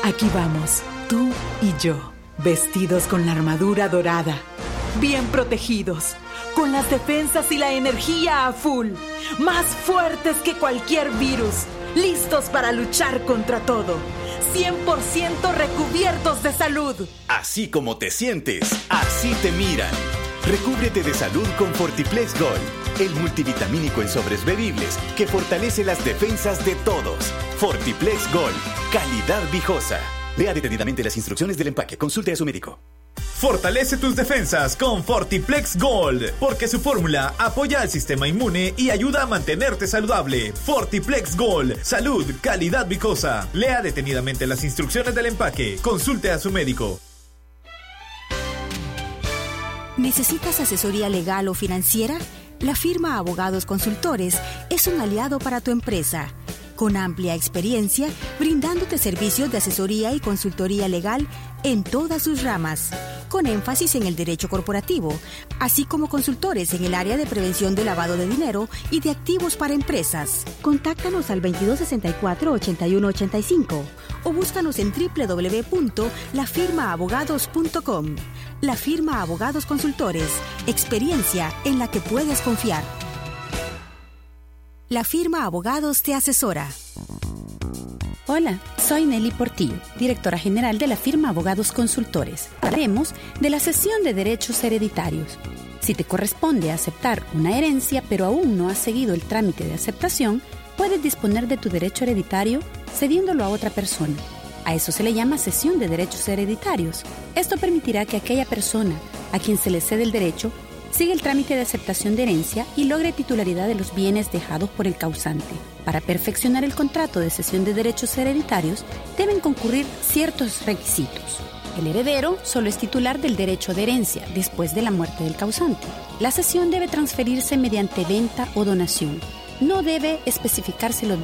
Aquí vamos, tú y yo, vestidos con la armadura dorada, bien protegidos, con las defensas y la energía a full, más fuertes que cualquier virus, listos para luchar contra todo, 100% recubiertos de salud. Así como te sientes, así te miran. Recúbrete de salud con Fortiplex Gold, el multivitamínico en sobres bebibles que fortalece las defensas de todos. Fortiplex Gold, calidad viejosa. Lea detenidamente las instrucciones del empaque. Consulte a su médico. Fortalece tus defensas con Fortiplex Gold, porque su fórmula apoya al sistema inmune y ayuda a mantenerte saludable. Fortiplex Gold, salud, calidad viejosa. Lea detenidamente las instrucciones del empaque. Consulte a su médico. ¿Necesitas asesoría legal o financiera? La firma Abogados Consultores es un aliado para tu empresa, con amplia experiencia, brindándote servicios de asesoría y consultoría legal en todas sus ramas, con énfasis en el derecho corporativo, así como consultores en el área de prevención de lavado de dinero y de activos para empresas. Contáctanos al 2264-8185 o búscanos en www.lafirmaabogados.com. La firma Abogados Consultores, experiencia en la que puedes confiar. La firma Abogados te asesora. Hola, soy Nelly Portillo, directora general de la firma Abogados Consultores. Hablaremos de la cesión de derechos hereditarios. Si te corresponde aceptar una herencia, pero aún no has seguido el trámite de aceptación, puedes disponer de tu derecho hereditario cediéndolo a otra persona. A eso se le llama cesión de derechos hereditarios. Esto permitirá que aquella persona a quien se le cede el derecho siga el trámite de aceptación de herencia y logre titularidad de los bienes dejados por el causante. Para perfeccionar el contrato de cesión de derechos hereditarios, deben concurrir ciertos requisitos. El heredero solo es titular del derecho de herencia después de la muerte del causante. La cesión debe transferirse mediante venta o donación. No debe especificarse los